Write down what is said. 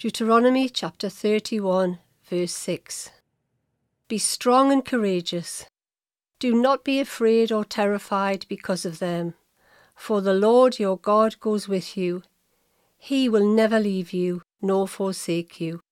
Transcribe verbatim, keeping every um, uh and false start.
Deuteronomy chapter thirty-one, verse six. Be strong and courageous. Do not be afraid or terrified because of them, for the Lord your God goes with you. He will never leave you nor forsake you.